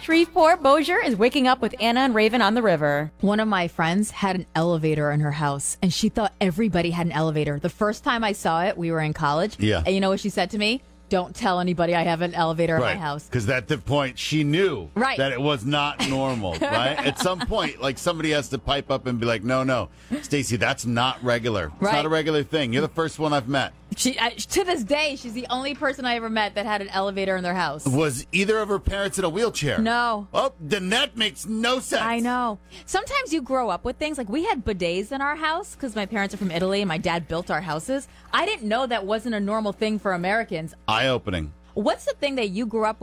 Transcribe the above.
Shreveport Bossier is waking up with Anna and Raven on the river. One of my friends had an elevator in her house, and she thought everybody had an elevator. The first time I saw it, we were in college. Yeah. And you know what she said to me? Don't tell anybody I have an elevator in my house. Because at the point, she knew that it was not normal, right? At some point, like, somebody has to pipe up and be like, no, Stacey, that's not regular. It's not a regular thing. You're the first one I've met. To this day, she's the only person I ever met that had an elevator in their house. Was either of her parents in a wheelchair? No. Oh, then that makes no sense. I know. Sometimes you grow up with things. Like, we had bidets in our house because my parents are from Italy and my dad built our houses. I didn't know that wasn't a normal thing for Americans. Eye-opening. What's the thing that you grew up with